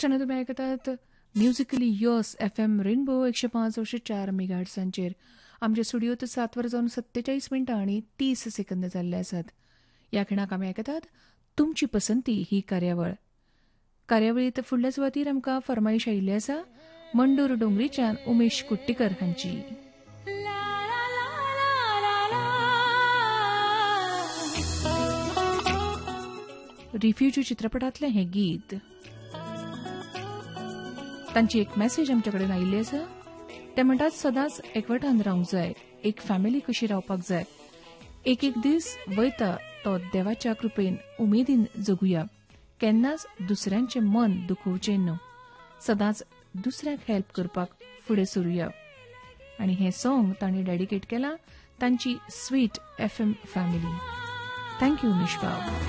आशियाना तुम्ही ऐकतात musically yours FM rainbow 105.4 मेगाहर्ट्झांचेर. आमच्या स्टुडिओत 7:47 आणि 30 सेकंद जाल्ले आसात. ह्या खिणाक आमी आयकतात तुमची पसंती ही कार्यावळीत फुडल्या सुवातेर आमकां फरमाईश आयिल्ली आसा मंडूर डोंगरीच्यान उमेश कुट्टीकर हांची. रिफ्युजी चित्रपटांतलें हें गीत. तांची एक मेसेज आमचे कडेन आयिल्ली आसा. ते म्हणटात सदांच एकवटान रावंक जाय, एक फॅमिली कशी रावपाक जाय. एक एक दीस वयता तो देवाच्या कृपेन उमेदीन जगुया. केन्नाच दुसऱ्यांचें मन दुखोवचें न्हय. सदांच दुसऱ्याक हेल्प करपाक फुडें सरुया. आनी हें सॉंग तांणी डेडिकेट केलां तांची स्वीट FM फॅमिली. थँक्यू निष्पा.